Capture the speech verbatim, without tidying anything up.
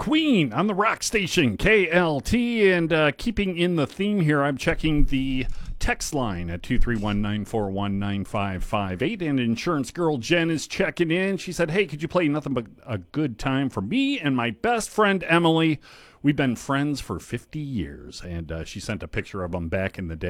Queen on the rock station, K L T. And uh, keeping in the theme here, I'm checking the text line at two three one, nine four one, nine five five eight. And insurance girl Jen is checking in. She said, hey, could you play Nothing But a Good Time for me and my best friend Emily? We've been friends for fifty years. And uh, she sent a picture of them back in the day.